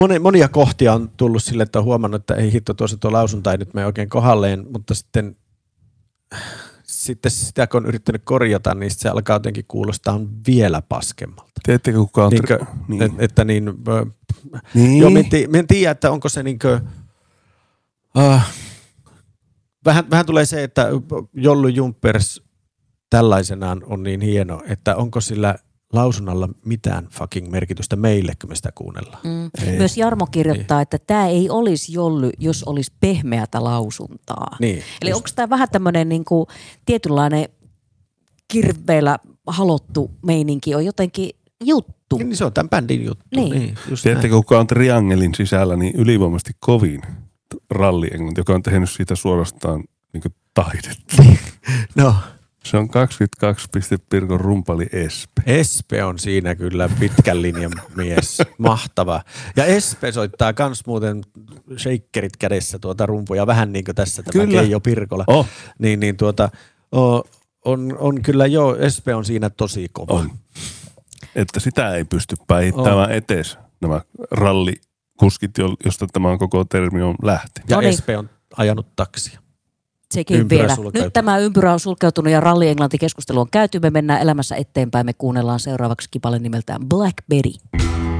Monia kohtia on tullut sille, että on huomannut, että ei hitto, tuo lausunta ei nyt mene oikein kohdalleen, mutta sitten sitä kun on yrittänyt korjata, niin se alkaa jotenkin kuulostaa vielä paskemmalta. Teettekö kukaan? Joo, mä en tiedä, että onko se vähän tulee se, että Jollu Jumpers tällaisenaan on niin hieno, että onko sillä lausunnalla mitään fucking merkitystä meille, kun me sitä kuunnellaan. Myös Jarmo kirjoittaa, että tämä ei olisi Jolly, jos olisi pehmeätä lausuntaa. Niin, eli onko tämä vähän tämmöinen niinku tietynlainen kirveellä halottu meininki on jotenkin juttu? Niin se on tämän bändin juttu. Niin, tiedättekö, kuka on Triangelin sisällä niin ylivoimasti kovin ralli-englanti, joka on tehnyt siitä suorastaan niin taidetta. No. Se on 22.Pirkon rumpali Espe. Espe on siinä kyllä pitkän linjan mies. Mahtava. Ja Espe soittaa kans muuten shakerit kädessä rumpuja, vähän niin kuin tässä tämä Keijo Pirkola. On kyllä joo, Espe on siinä tosi kova. On. Että sitä ei pysty päihittämään etes nämä rallikuskit, josta tämä koko termi on lähtenyt. Ja Espe on ajanut taksia. Sekin vielä. Nyt tämä ympyrä on sulkeutunut ja ralli-englanti-keskustelu on käyty. Me mennään elämässä eteenpäin. Me kuunnellaan seuraavaksi kipale nimeltään Black Betty.